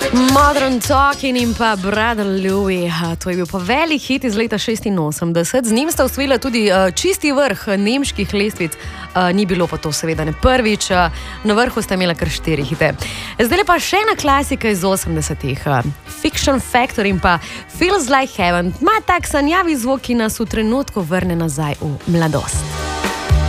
Modern Talking in pa Brother Louie, to je bil pa velik hit iz leta 86. Z njim sta osvojila tudi čisti vrh nemških lestvic, ni bilo pa to seveda ne prvič, na vrhu sta imela kar 4 hite. Zdaj pa še ena klasika iz 80-ih, Fiction Factory in pa Feels Like Heaven, ima tak sanjavi zvok, ki nas v trenutku vrne nazaj v mladost.